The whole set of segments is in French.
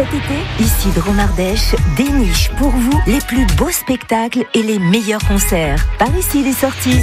Cet été, ici Dromardèche déniche pour vous les plus beaux spectacles et les meilleurs concerts. Par ici les sorties.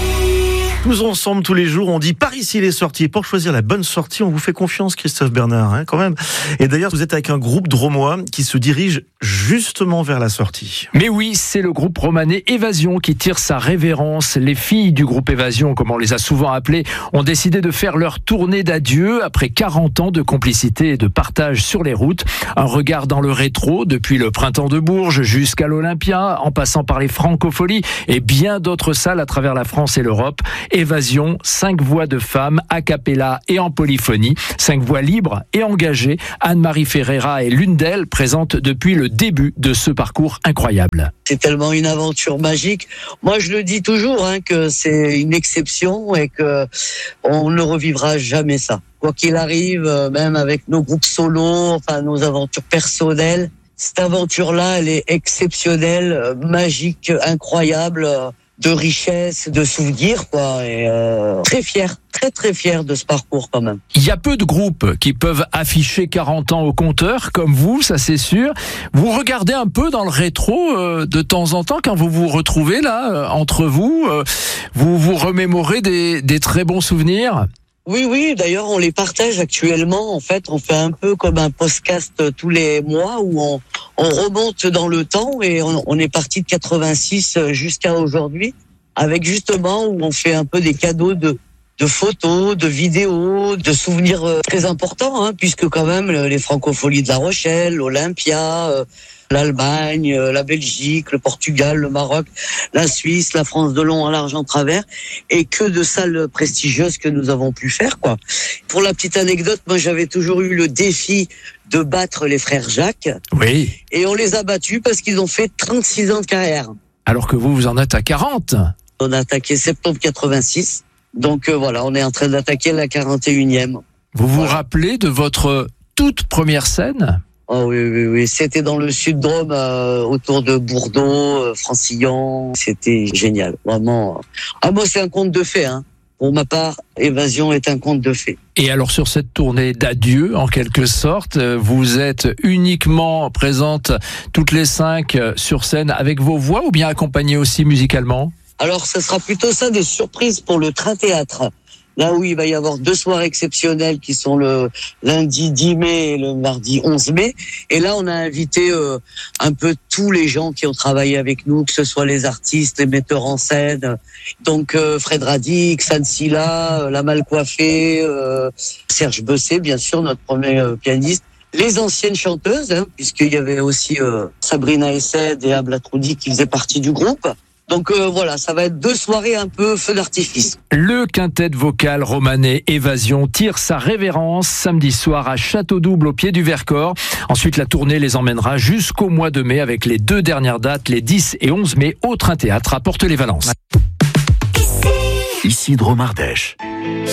Tous ensemble, tous les jours, on dit par ici les sorties. Pour choisir la bonne sortie, on vous fait confiance, Christophe Bernard, quand même. Et d'ailleurs, vous êtes avec un groupe dromois qui se dirige justement vers la sortie. Mais oui, c'est le groupe romanais Évasion qui tire sa révérence. Les filles du groupe Évasion, comme on les a souvent appelées, ont décidé de faire leur tournée d'adieu après 40 ans de complicité et de partage sur les routes. Un regard dans le rétro, depuis le Printemps de Bourges jusqu'à l'Olympia, en passant par les Francopholies et bien d'autres salles à travers la France et l'Europe. Évasion, 5 voix de femmes, a cappella et en polyphonie, 5 voix libres et engagées. Anne-Marie Ferreira est l'une d'elles, présente depuis le début de ce parcours incroyable. C'est tellement une aventure magique. Moi, je le dis toujours, que c'est une exception et que on ne revivra jamais ça. Quoi qu'il arrive, même avec nos groupes solos, nos aventures personnelles, cette aventure-là, elle est exceptionnelle, magique, incroyable, de richesse, de souvenirs, et très fier, très fier de ce parcours quand même. Il y a peu de groupes qui peuvent afficher 40 ans au compteur, comme vous, ça c'est sûr. Vous regardez un peu dans le rétro de temps en temps quand vous vous retrouvez là, entre vous, vous vous remémorez des très bons souvenirs? Oui, d'ailleurs, on les partage actuellement. En fait, on fait un peu comme un podcast tous les mois où on remonte dans le temps et on est parti de 86 jusqu'à aujourd'hui avec justement où on fait un peu des cadeaux de photos, de vidéos, de souvenirs très importants, puisque quand même les Francopholies de La Rochelle, l'Olympia, l'Allemagne, la Belgique, le Portugal, le Maroc, la Suisse, la France de long en large en travers, et que de salles prestigieuses que nous avons pu faire, Pour la petite anecdote, moi j'avais toujours eu le défi de battre les frères Jacques. Oui. Et on les a battus parce qu'ils ont fait 36 ans de carrière. Alors que vous en êtes à 40. On a attaqué septembre 86. Donc voilà, on est en train d'attaquer la 41e. Vous vous rappelez de votre toute première scène ? Oh oui. C'était dans le Sud-Drôme, autour de Bourdeaux, Francillon. C'était génial, vraiment. Moi, c'est un conte de fées, Pour ma part, Évasion est un conte de fées. Et alors, sur cette tournée d'adieu, en quelque sorte, vous êtes uniquement présente toutes les 5 sur scène avec vos voix ou bien accompagnées aussi musicalement ? Alors, ce sera plutôt ça, des surprises pour le Train-Théâtre. Là où il va y avoir 2 soirées exceptionnelles qui sont le lundi 10 mai et le mardi 11 mai. Et là, on a invité un peu tous les gens qui ont travaillé avec nous, que ce soit les artistes, les metteurs en scène. Donc Fred Radic, San Silla, La Malcoiffée, Serge Besset, bien sûr, notre premier pianiste. Les anciennes chanteuses, puisqu'il y avait aussi Sabrina Essed et Abla Troudi qui faisaient partie du groupe. Donc voilà, ça va être 2 soirées un peu feu d'artifice. Le quintet vocal romanais Évasion tire sa révérence samedi soir à Château-Double au pied du Vercors. Ensuite, la tournée les emmènera jusqu'au mois de mai avec les 2 dernières dates, les 10 et 11 mai au Train-Théâtre à Porte-les-Valences. Ici Dromardèche.